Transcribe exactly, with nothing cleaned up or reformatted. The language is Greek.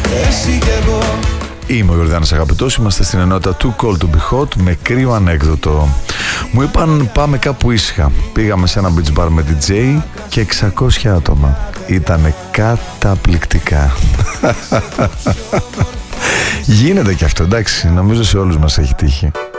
εσύ κι εγώ. Είμαι ο Ιορδάνης Αγαπητός, είμαστε στην ενότητα Too Cold to Be Hot με κρύο ανέκδοτο. Μου είπαν πάμε κάπου ήσυχα. Πήγαμε σε ένα beach bar με ντι τζέι και εξακόσια άτομα. Ήτανε καταπληκτικά. Γίνεται και αυτό, εντάξει, νομίζω σε όλους μας έχει τύχει.